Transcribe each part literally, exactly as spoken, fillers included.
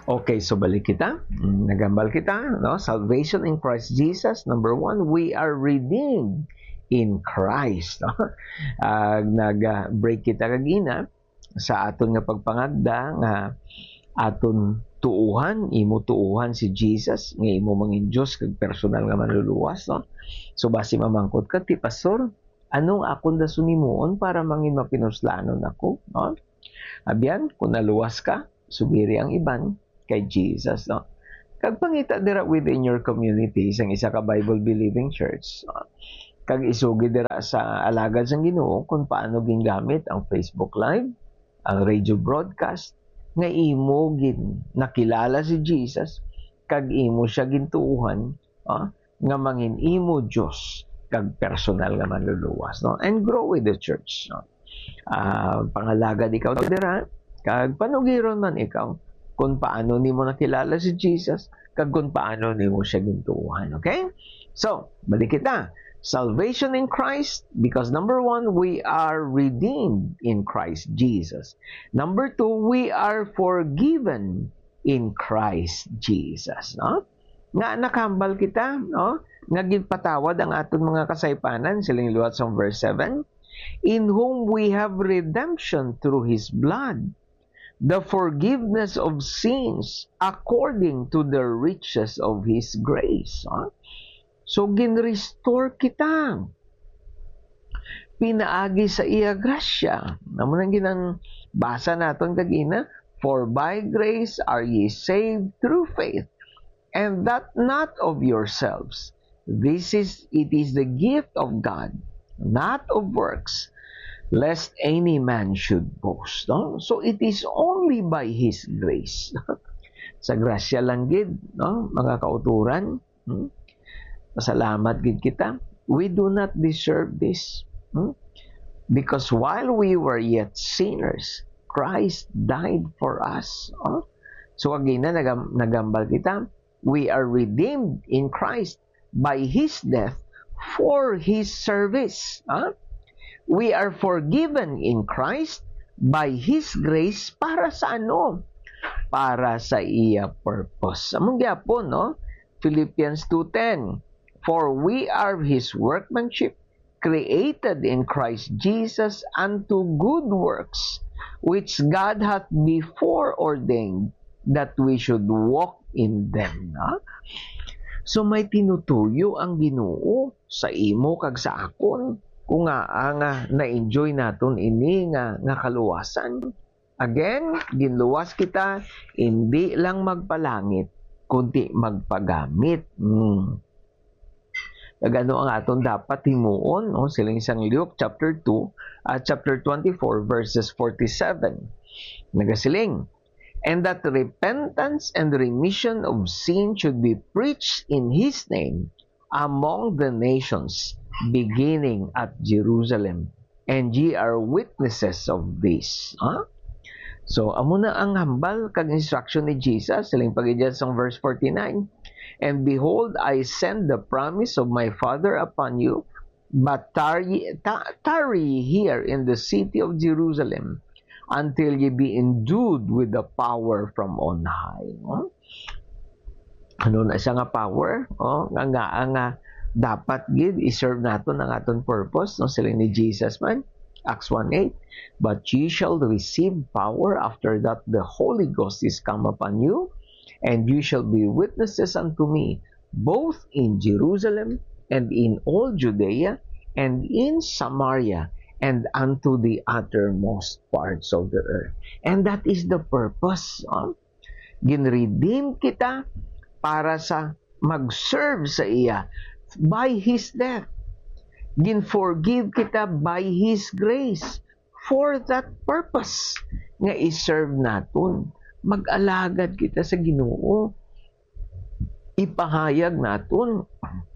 Okay, so balik kita. Mm, Nagambal kita, no? Salvation in Christ Jesus. Number one, we are redeemed in Christ. No? Uh, nag-break kita kagina sa aton nga pagpangagda nga aton tuuhan, imo tuuhan si Jesus, nga imo mangin Diyos kag personal nga manluluwas. No? So basi mamangkot ka, ti pastor, anong akong da sunimuon para mangin mapinuslanon ako? No? Abyan, kung naluwas ka, subiri ang iban kay Jesus, no? Kag pangita dira within your community isang isa ka Bible believing church, no? Kag isugi dira sa alagad sang Ginoo kung paano gingamit ang Facebook Live, ang radio broadcast nga imo gin nakilala si Jesus kag imo siya gintuuhan, no? Nga mangin imo Dios kag personal nga manluluwas, no? And grow with the church, no? Uh, pangalagad ikaw dira kag panugiron man ikaw kung paano nimo nakilala si Jesus, kag kung paano nimo siya gintuuhan. Okay? So, balik kita. Salvation in Christ, because number one, we are redeemed in Christ Jesus. Number two, we are forgiven in Christ Jesus. No? Nga nakambal kita, no? Nga ginpatawad ang atong mga kasaypanan, siling luwat sa verse seven, in whom we have redemption through His blood, the forgiveness of sins according to the riches of His grace. Huh? So, gin-restore kita. Pinaagi sa iya grasya. Naman ang ginang basa natin kagina, for by grace are ye saved through faith, and that not of yourselves. This is, it is the gift of God, not of works, lest any man should boast. No? So it is only by His grace. Sa grasya lang gid, no? Mga kauturan, hmm? Pasalamat gid kita. We do not deserve this. Hmm? Because while we were yet sinners, Christ died for us. Oh? So again na nagam, nagambal kita, we are redeemed in Christ by His death for His service. Huh? We are forgiven in Christ by His grace para sa ano? Para sa iya purpose. Among gyapon, no? Philippians two ten. For we are His workmanship, created in Christ Jesus unto good works, which God hath before ordained that we should walk in them. No? So may tinutuyo ang Ginoo sa imo kag sa akon, kung nga nga na-enjoy naton ini nga nga kaluwasan. Again, ginluwas kita hindi lang magpalangit kundi magpagamit. Hmm. Kagano ang aton dapat himuon, no? Siling isang Luke chapter two at uh, chapter twenty-four verses forty-seven. Nagasiling, and that repentance and remission of sin should be preached in His name among the nations, beginning at Jerusalem, and ye are witnesses of this. Huh? So, amo na ang hambal kag instruction ni Jesus, siling pagidyan sa verse forty-nine, and behold, I send the promise of my Father upon you, but tarry, ta- tarry here in the city of Jerusalem, until ye be endued with the power from on high. Huh? Ano na siya nga power? Oh, nga nga nga dapat gid i-serve naton ang aton purpose, no? Sila ni Jesus man. Acts one eight. But ye shall receive power after that the Holy Ghost is come upon you, and you shall be witnesses unto me, both in Jerusalem and in all Judea and in Samaria and unto the uttermost parts of the earth. And that is the purpose. Huh? Gin-redeem kita para sa mag-serve sa iya by His death. Gin-forgive kita by His grace for that purpose nga i-serve naton. Mag-alagad kita sa Ginoo. Ipahayag naton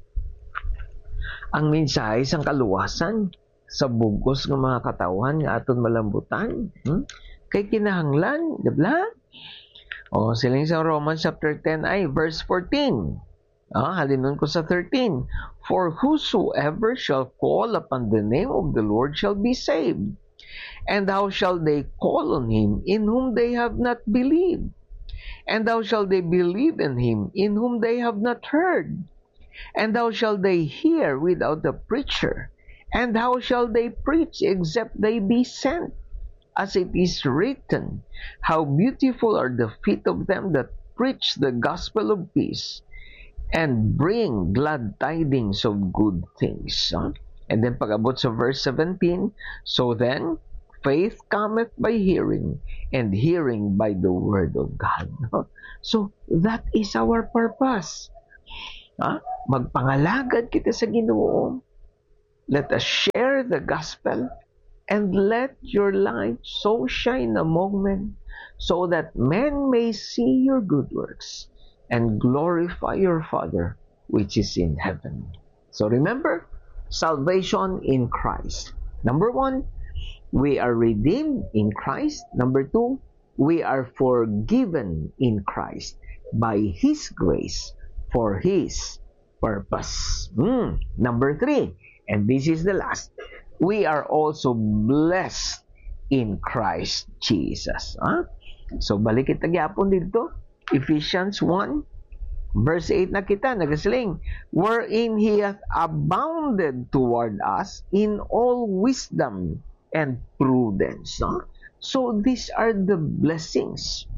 ang mensahe sang kaluwasan sa bugos ng mga katawan nga aton malambutan. Hmm? Kay kinahanglan, diba? O, siling sa Romans chapter ten ay verse fourteen. Ah, halinon ko sa thirteen. For whosoever shall call upon the name of the Lord shall be saved. And how shall they call on Him in whom they have not believed? And how shall they believe in him in whom they have not heard? And how shall they hear without a preacher? And how shall they preach except they be sent? As it is written, how beautiful are the feet of them that preach the gospel of peace and bring glad tidings of good things. Huh? And then pag-abot sa verse seventeen, so then, faith cometh by hearing, and hearing by the word of God. Huh? So, that is our purpose. Huh? Magpangalagad kita sa Ginoo. Let us share the gospel, and let your light so shine among men, so that men may see your good works and glorify your Father which is in heaven. So remember, salvation in Christ. Number one, we are redeemed in Christ. Number two, we are forgiven in Christ by His grace for His purpose. Mm. Number three, and this is the last, we are also blessed in Christ Jesus. Huh? So, balik kita gyapon dito. Ephesians one, verse eight na kita, nagasiling, wherein He hath abounded toward us in all wisdom and prudence. Huh? So, these are the blessings.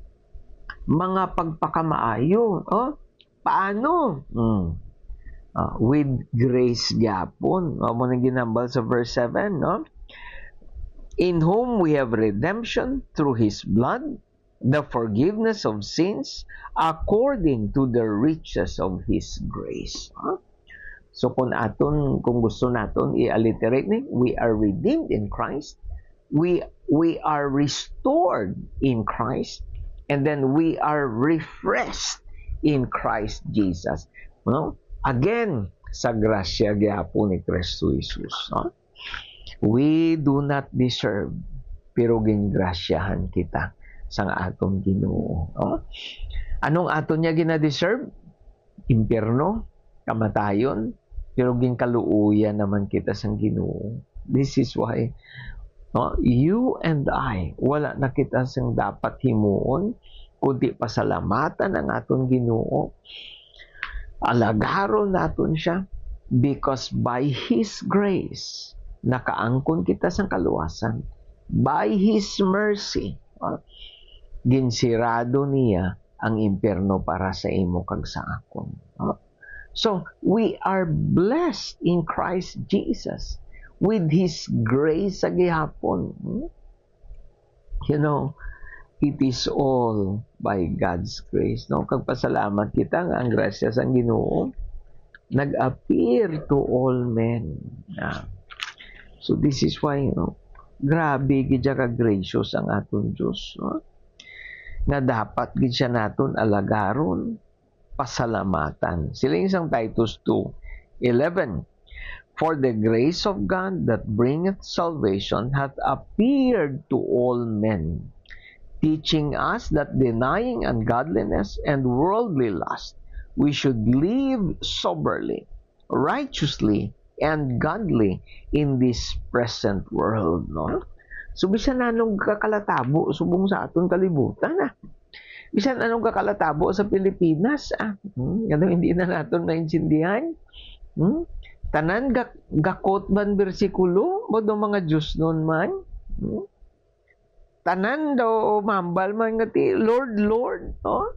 Mga pagpakamaayo. Oh? Paano? Hmm. Uh, with grace gyapon. Uh, mo nang ginambal sa verse seven, no? In whom we have redemption through His blood, the forgiveness of sins, according to the riches of His grace. Huh? So kung aton, kung gusto naton i-alliterate ni, we are redeemed in Christ, we we are restored in Christ, and then we are refreshed in Christ Jesus. No? Again, sa grasya gyapon ni Kristo Jesus. No? We do not deserve, pero gingrasyahan kita sa atong Ginoo. No? Anong aton niya gina-deserve? Impierno, kamatayon, pero ginkaluuyan naman kita sa Ginoo. This is why no, you and I, wala na kita sang dapat himuon, kundi pasalamatan ang aton Ginoo. Alagaron naton siya because by His grace nakaangkon kita sa kaluwasan, by His mercy uh, ginsirado niya ang impierno para sa imo kag sa akon. uh, so we are blessed in Christ Jesus with His grace sa gihapon. hmm? You know, it is all by God's grace. No? Kag pasalamat kita nga ang grasya sa Ginoo nag-appear to all men. Yeah. So this is why, you know, grabe gid ka gracious ang aton Dios, no? Nga dapat gid siya naton alagaron, pasalamatan. Sila isang Titus two eleven. For the grace of God that bringeth salvation hath appeared to all men, teaching us that denying ungodliness and worldly lust, we should live soberly, righteously, and godly in this present world. No? So, bisan anong kakalatabo, subong sa aton kalibutan. Ah. Bisan anong kakalatabo sa Pilipinas. Ah. Hmm, ganun, hindi na natin naintindihan. Hmm? Tanan, gakot ban bersikulo, mo mga Diyos nun man. Hmm? Tanan daw mambal man nga ti Lord Lord, no?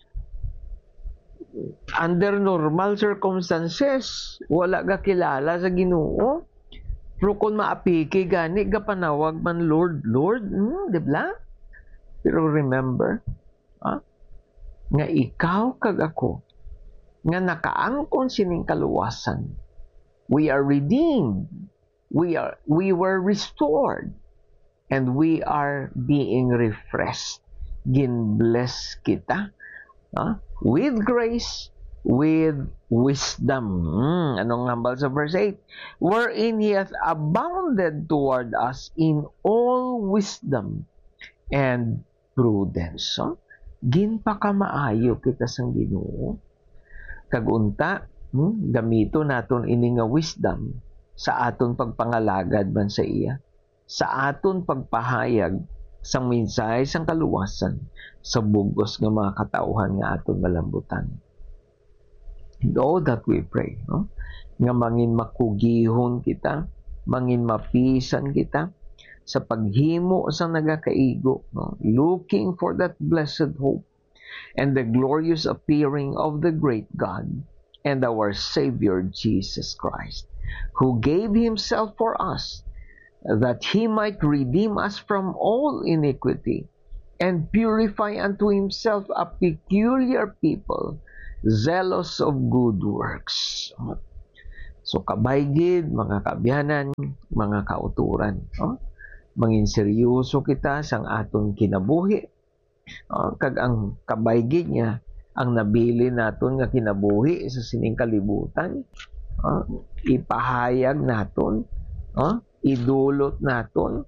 Under normal circumstances wala ga kilala sa Ginoo, pero kung maapiki gani ga panawag man Lord Lord, hmm, di ba? Pero remember, ha? Nga ikaw kag ako nga nakaangkon sining kaluwasan, we are redeemed, we are we were restored, and we are being refreshed. Gin-bless kita uh, with grace, with wisdom. Hmm, anong hambal sa verse eight? Wherein He hath abounded toward us in all wisdom and prudence. So, ginpakamaayo kita sang Ginoo. Kagunta, hmm, gamito naton ini nga wisdom sa aton pagpangalagad man sa iya, sa aton pagpahayag sang mensahe sang kaluwasan sa bugos nga mga katauhan nga aton malambutan. And all that we pray, no? Nga mangin makugihon kita, mangin mapisan kita sa paghimo sa nagakaigo, no? Looking for that blessed hope and the glorious appearing of the great God and our Savior Jesus Christ, who gave himself for us, that he might redeem us from all iniquity and purify unto himself a peculiar people, zealous of good works. So kabaygid, mga kabyanan, mga kauturan, oh? Mangin seryoso kita sang aton kinabuhi, oh? Kag ang kabaygid niya ang nabili naton nga kinabuhi sa sining kalibutan, oh? Ipahayag naton, oh? Idulot naton,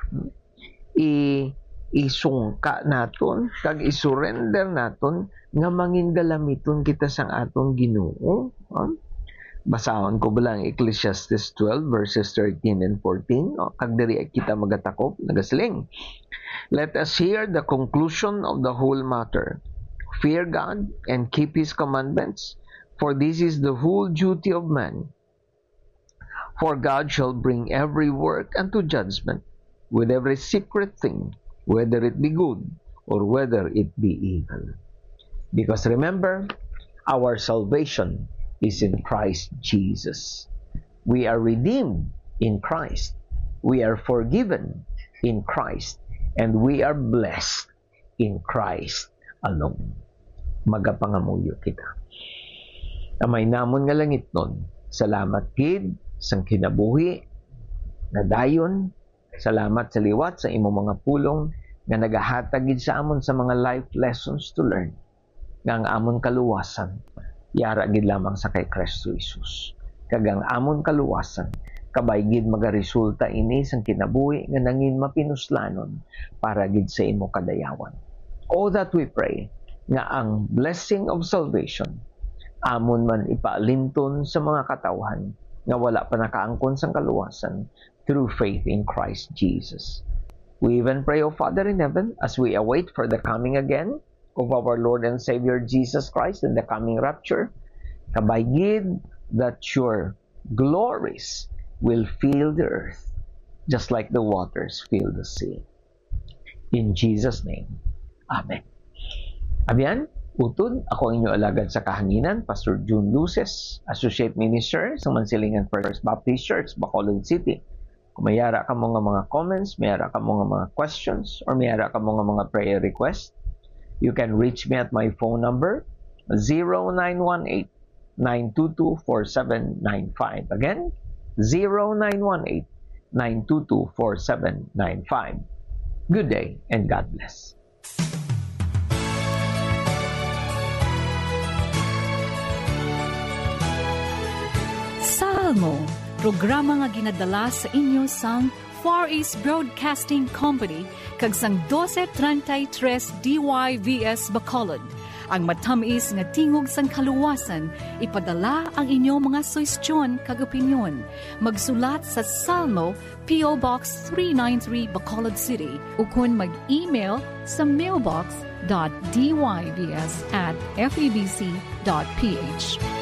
i isungka naton, kag isurrender naton nga mangin galamiton kita sang atong Ginoo. Oh? Basahon ko ba lang Ecclesiastes twelve verses thirteen and fourteen. Oh, kag diri kita magatakop nagasling. Let us hear the conclusion of the whole matter. Fear God and keep his commandments, for this is the whole duty of man. For God shall bring every work unto judgment, with every secret thing, whether it be good or whether it be evil. Because remember, our salvation is in Christ Jesus. We are redeemed in Christ. We are forgiven in Christ. And we are blessed in Christ alone. Magapangamuyo kita. Amay namon nga langit nun, salamat gid sang kinabuhi na dayon. Salamat sa liwat sa imong mga pulong nga nagahatag gid sa amon sa mga life lessons to learn nga ang amon kaluwasan yara gid lamang sa kay Kristo Jesus. Kag ang amon kaluwasan kabay gid magaresulta ini sang kinabuhi nga nangin mapinuslanon para gid sa imo kadayawan. All that we pray nga ang blessing of salvation amon man ipaalinton sa mga katawhan nga wala pa nakaangkon sang kaluwasan through faith in Christ Jesus. We even pray, O Father in heaven, as we await for the coming again of our Lord and Savior Jesus Christ in the coming rapture, kabaygid that your glories will fill the earth just like the waters fill the sea. In Jesus' name, Amen. Abiyan, utod, ako inyo alagad sa kahanginan, Pastor June Luces, Associate Minister sa Mansilingan First Baptist Church, Bacolod City. Kung mayara ka mga mga comments, mayara ka mga mga questions, or mayara ka mga mga prayer requests, you can reach me at my phone number, zero nine one eight, nine two two, four seven nine five. Again, zero nine one eight, nine two two, four seven nine five. Good day and God bless. Salmo, programa nga ginadala sa inyo sang Far East Broadcasting Company kag sang twelve thirty-three D Y V S Bacolod. Ang matamis nga tingog sang kaluwasan, ipadala ang inyong mga suwestyon kag opinyon. Magsulat sa Salmo, P O Box three ninety-three Bacolod City, ukon mag-email sa mailbox dot d y v s at f e b c dot p h.